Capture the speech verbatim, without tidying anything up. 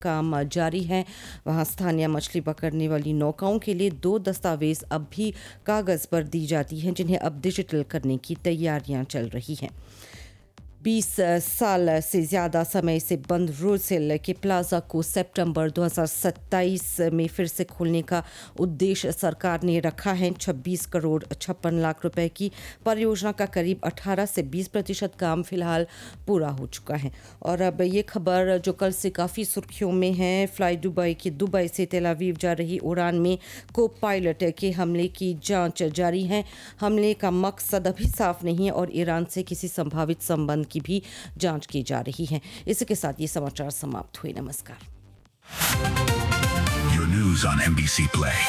काम जारी है। वहां स्थानीय मछली पकड़ने वाली नौकाओं के लिए दो दस्तावेज अब भी कागज पर दी जाती हैं, जिन्हें अब डिजिटल करने की तैयारियां चल रही हैं। बीस साल से ज़्यादा समय से बंद रोसेल के प्लाजा को सितंबर दो हज़ार सत्ताईस में फिर से खोलने का उद्देश्य सरकार ने रखा है। छब्बीस करोड़ छप्पन लाख रुपए की परियोजना का करीब अठारह से बीस प्रतिशत काम फिलहाल पूरा हो चुका है। और अब ये खबर जो कल से काफ़ी सुर्खियों में है, फ्लाई दुबई की दुबई से तेल अवीव जा रही उड़ान में को पायलट के हमले की जांच जारी है। हमले का मकसद अभी साफ नहीं है और ईरान से किसी संभावित संबंध की भी जांच की जा रही है। इसी के साथ ये समाचार समाप्त हुए। नमस्कार। Your news on M B C Play